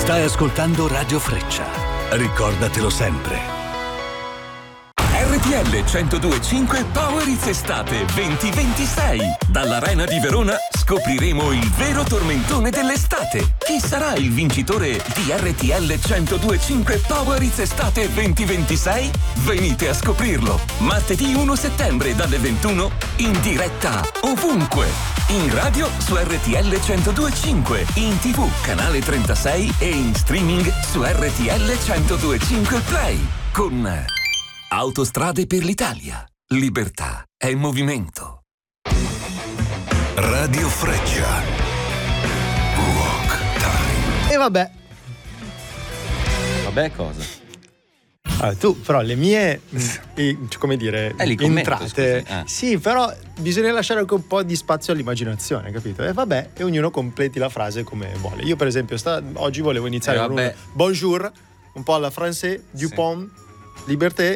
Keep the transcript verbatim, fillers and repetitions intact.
Stai ascoltando Radio Freccia. Ricordatelo sempre. R T L centodue e cinque Power It's Estate duemilaventisei. Dall'Arena di Verona scopriremo il vero tormentone dell'estate. Chi sarà il vincitore di R T L centodue e cinque Power It's Estate duemilaventisei? Venite a scoprirlo. Martedì primo settembre dalle ventuno in diretta ovunque. In radio su R T L centodue e cinque, in tivù canale trentasei e in streaming su R T L centodue e cinque Play. Con Autostrade per l'Italia. Libertà è movimento. Radio Freccia. Walk time. E vabbè. Vabbè cosa? Allora, tu però le mie eh, come dire eh, li commento, entrate scusi, eh. sì, però bisogna lasciare anche un po' di spazio all'immaginazione, capito? E vabbè, e ognuno completi la frase come vuole. Io per esempio sta, oggi volevo iniziare eh, con un bonjour un po' alla français, du sì. pont, liberté,